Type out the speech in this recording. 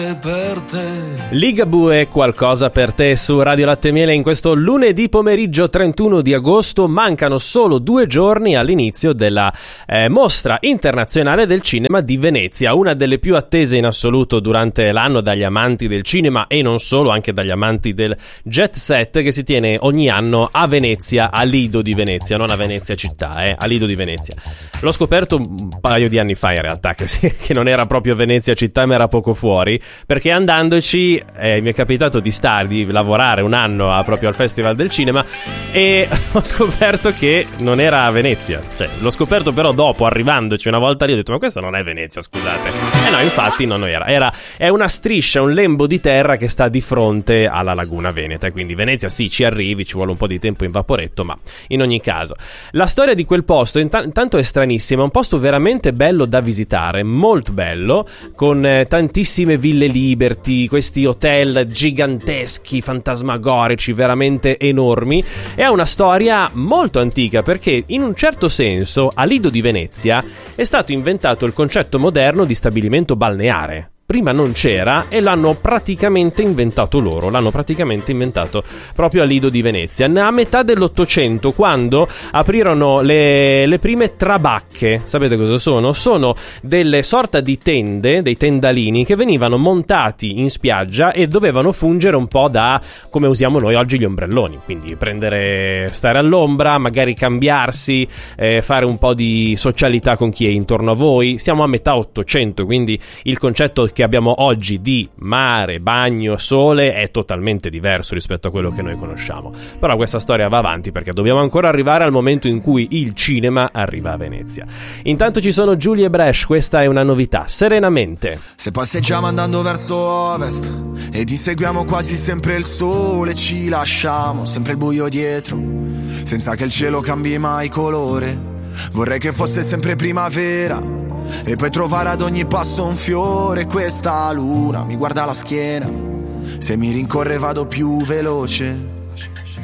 è per te. Ligabue è qualcosa per te su Radio Latte Miele in questo lunedì pomeriggio 31 di agosto. Mancano solo 2 giorni all'inizio della Mostra Internazionale del Cinema di Venezia, una delle più attese in assoluto durante l'anno dagli amanti del cinema e non solo, anche dagli amanti del jet set, che si tiene ogni anno a Venezia, a Lido di Venezia, non a Venezia città, a Lido di Venezia. L'ho scoperto un paio di anni fa in realtà che non era proprio Venezia città, ma era poco fuori, perché andandoci mi è capitato di lavorare un anno proprio al Festival del Cinema e ho scoperto che non era a Venezia. Cioè, l'ho scoperto però dopo, arrivandoci una volta lì, ho detto ma questa non è Venezia, scusate. No, infatti non era. È una striscia, un lembo di terra che sta di fronte alla Laguna Veneta, quindi Venezia sì, ci arrivi, ci vuole un po' di tempo in vaporetto, ma in ogni caso la storia di quel posto intanto è stranissima, è un posto veramente bello da visitare, molto bello, con tantissime ville Liberty, questi hotel giganteschi, fantasmagorici, veramente enormi, e ha una storia molto antica, perché in un certo senso a Lido di Venezia è stato inventato il concetto moderno di stabilimento balneare. Prima non c'era e l'hanno praticamente inventato loro, l'hanno praticamente inventato proprio a Lido di Venezia, a metà dell'800, quando aprirono le prime trabacche. Sapete cosa sono? Sono delle sorta di tende, dei tendalini che venivano montati in spiaggia e dovevano fungere un po' da come usiamo noi oggi gli ombrelloni, quindi stare all'ombra, magari cambiarsi, fare un po' di socialità con chi è intorno a voi. Siamo a metà 800, quindi il concetto che abbiamo oggi di mare, bagno, sole è totalmente diverso rispetto a quello che noi conosciamo. Però questa storia va avanti perché dobbiamo ancora arrivare al momento in cui il cinema arriva a Venezia. Intanto ci sono Giulia e Bresh, questa è una novità, Serenamente. Se passeggiamo andando verso ovest ed inseguiamo quasi sempre il sole, ci lasciamo sempre il buio dietro, senza che il cielo cambi mai colore. Vorrei che fosse sempre primavera e poi trovare ad ogni passo un fiore. Questa luna mi guarda la schiena, se mi rincorre vado più veloce.